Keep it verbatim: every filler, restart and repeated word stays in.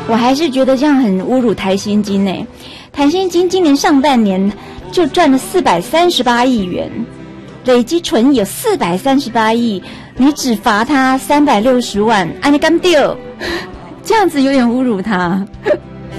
我还是觉得这样很侮辱台新金诶。台新金今年上半年就赚了四百三十八亿元，累积纯益有四百三十八亿，你只罚他三百六十万，安尼敢丢？这样子有点侮辱他。